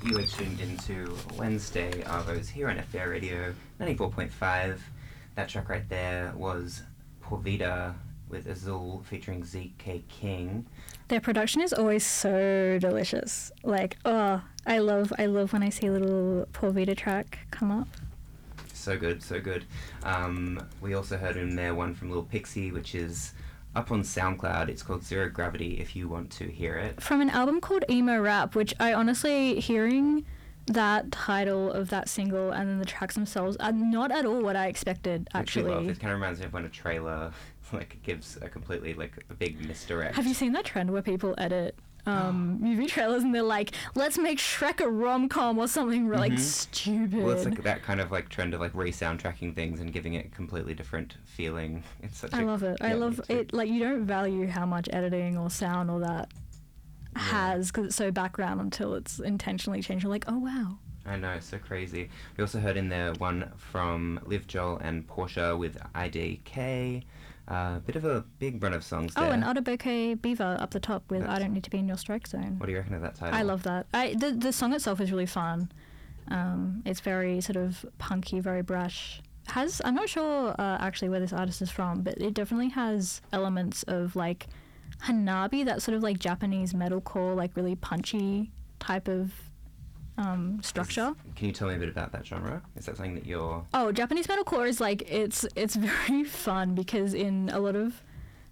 You are tuned into Wednesday Arvos here on FBR Radio 94.5. That track right there was Por Vida with Azul featuring ZK King. Their production is always so delicious. Like, I love when I see a little Por Vida track come up. So good, so good. We also heard in there one from Lil Pixie, which is up on SoundCloud. It's called Zero Gravity if you want to hear it. From an album called Emo Rap, which I honestly, hearing that title of that single and then the tracks themselves are not at all what I expected, actually. It kind of reminds me of when a trailer gives a completely a big misdirect. Have you seen that trend where people edit movie trailers and they're like, let's make Shrek a rom-com or something stupid? Well, it's that kind of trend of re-soundtracking things and giving it a completely different feeling. It's such I love it. I love it. You don't value how much editing or sound or that has because it's so background until it's intentionally changed. You're like, oh wow. I know, it's so crazy. We also heard in there one from Liv Joel and Portia with IDK. Bit of a big run of songs there. Oh, and Otoboke Beaver up the top with I Don't Need to Be in Your Strike Zone. What do you reckon of that title? I love that. The song itself is really fun. It's very sort of punky, very brash. I'm not sure actually where this artist is from, but it definitely has elements of Hanabi, that sort of Japanese metalcore, really punchy type of structure. Can you tell me a bit about that genre? Is that something that you're... Oh, Japanese metalcore is it's very fun because in a lot of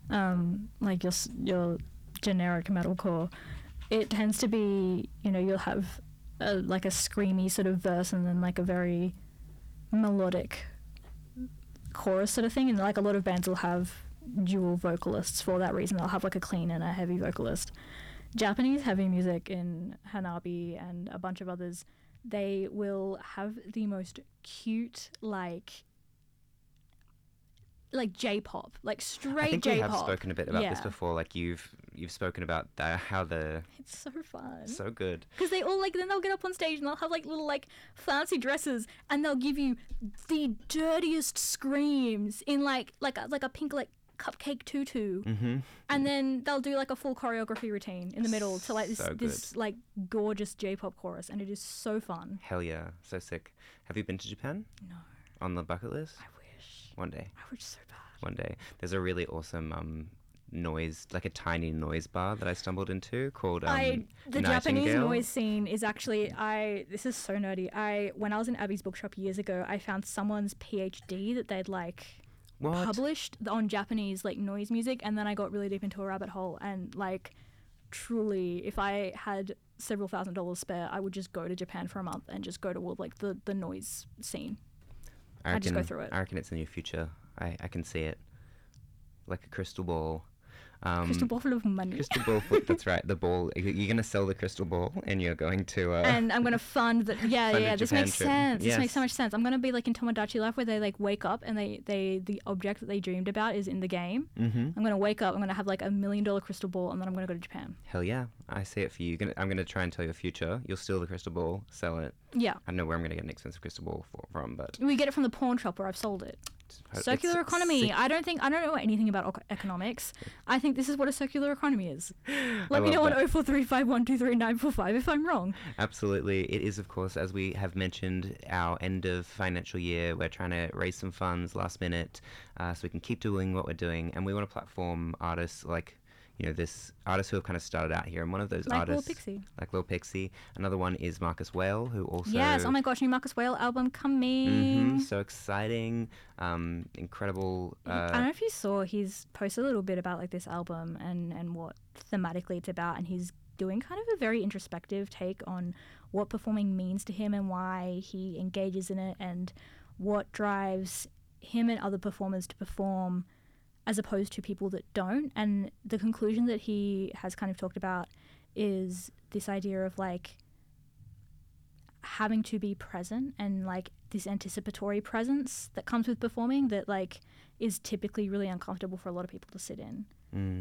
your generic metalcore, it tends to be, you'll have a screamy sort of verse and then a very melodic chorus sort of thing, and a lot of bands will have dual vocalists for that reason. They'll have a clean and a heavy vocalist. Japanese heavy music in Hanabi and a bunch of others, they will have the most cute J-pop, straight J-pop. I think we have spoken a bit about this before. You've spoken about how it's so fun, so good, because they all then they'll get up on stage and they'll have little fancy dresses and they'll give you the dirtiest screams in a pink cupcake tutu, and then they'll do a full choreography routine in the middle to this gorgeous J-pop chorus, and it is so fun. Hell yeah, so sick. Have you been to Japan? No. On the bucket list? I wish. One day. I wish so bad. One day. There's a really awesome noise, a tiny noise bar that I stumbled into called the Japanese noise scene is actually, this is so nerdy. When I was in Abby's bookshop years ago, I found someone's PhD that they'd published on Japanese noise music, and then I got really deep into a rabbit hole, and truly, if I had several $1,000s spare, I would just go to Japan for a month and just go to all the noise scene. I'd just go through it. I reckon it's the new future. I can see it like a crystal ball. Crystal ball full of money. Crystal ball, that's right. The ball. You're going to sell the crystal ball, and you're going to. And I'm going to fund the. Yeah. This makes sense. Yes. This makes so much sense. I'm going to be in Tomodachi Life, where they wake up and the object that they dreamed about is in the game. Mm-hmm. I'm going to wake up. I'm going to have $1 million crystal ball, and then I'm going to go to Japan. Hell yeah! I see it for you. I'm going to try and tell your future. You'll steal the crystal ball, sell it. Yeah. I don't know where I'm going to get an expensive crystal ball from, but we get it from the pawn shop where I've sold it. Circular economy. I don't know anything about economics. I think this is what a circular economy is. Let me know on 0435123945 if I'm wrong. Absolutely. It is, of course, as we have mentioned, our end of financial year. We're trying to raise some funds last minute so we can keep doing what we're doing. And we want to platform artists this artists who have kind of started out here, and one of those artists, Lil Pixie. Another one is Marcus Whale, who also... Yes, oh my gosh, new Marcus Whale album coming. So exciting, incredible... I don't know if you saw, he's posted a little bit about this album and what thematically it's about, and he's doing kind of a very introspective take on what performing means to him and why he engages in it, and what drives him and other performers to perform as opposed to people that don't. And the conclusion that he has kind of talked about is this idea of having to be present, and this anticipatory presence that comes with performing that is typically really uncomfortable for a lot of people to sit in.